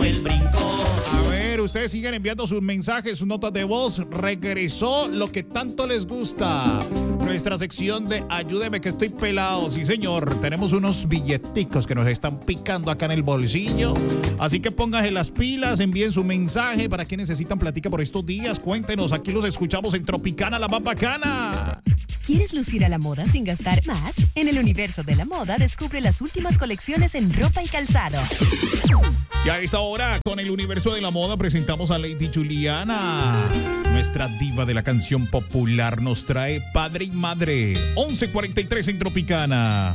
el brinco. A ver, ustedes siguen enviando sus mensajes, sus notas de voz. Regresó lo que tanto les gusta. Nuestra sección de Ayúdeme que estoy pelado. Sí, señor. Tenemos unos billeticos que nos están picando acá en el bolsillo. Así que pónganse las pilas, envíen su mensaje para quienes necesitan platica por estos días. Cuéntenos, aquí los escuchamos en Tropicana, la más bacana. ¿Quieres lucir a la moda sin gastar más? En el universo de la moda, descubre las últimas colecciones en ropa y calzado. Y a esta hora, con el universo de la moda, presentamos a Lady Juliana. Nuestra diva de la canción popular nos trae Padre y Madre. 11:43 en Tropicana.